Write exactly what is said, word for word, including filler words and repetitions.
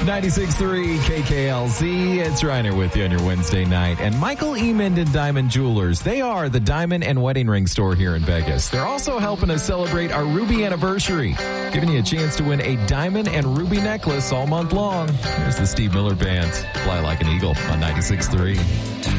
ninety-six point three K K L Z. It's Reiner with you on your Wednesday night. And Michael Emond and Diamond Jewelers. They are the diamond and wedding ring store here in Vegas. They're also helping us celebrate our Ruby anniversary, giving you a chance to win a diamond and ruby necklace all month long. Here's the Steve Miller Band. Fly Like an Eagle on ninety-six point three.